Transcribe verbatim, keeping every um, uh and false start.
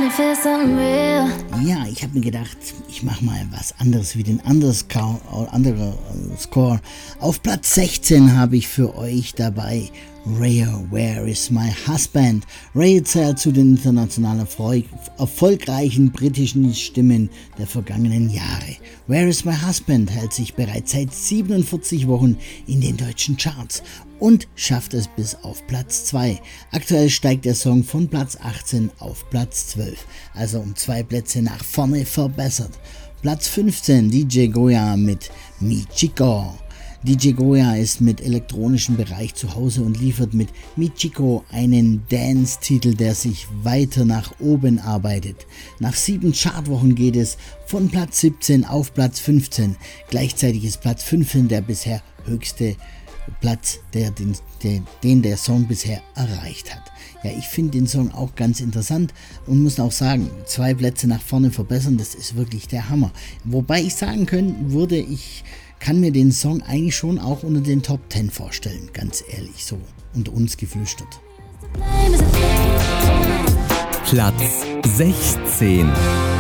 Ja, ich habe mir gedacht, ich mache mal was anderes wie den Underscore, andere Score. Auf Platz sechzehn habe ich für euch dabei Raya, Where is my husband? Raya zählt zu den international erfolgreichen britischen Stimmen der vergangenen Jahre. Where is my husband hält sich bereits seit siebenundvierzig Wochen in den deutschen Charts und schafft es bis auf Platz zwei. Aktuell steigt der Song von Platz achtzehn auf Platz zwölf, also um zwei Plätze nach vorne verbessert. Platz fünfzehn, D J Goya mit Mi Chico. D J Goya ist mit elektronischem Bereich zu Hause und liefert mit Mi Chico einen Dance-Titel, der sich weiter nach oben arbeitet. Nach sieben Chartwochen geht es von Platz siebzehn auf Platz fünfzehn. Gleichzeitig ist Platz fünfzehn der bisher höchste Platz, der den, der, den der Song bisher erreicht hat. Ja, ich finde den Song auch ganz interessant und muss auch sagen, zwei Plätze nach vorne verbessern, das ist wirklich der Hammer. Wobei ich sagen können würde, ich kann mir den Song eigentlich schon auch unter den Top zehn vorstellen, ganz ehrlich, so unter uns geflüstert. Platz sechzehn.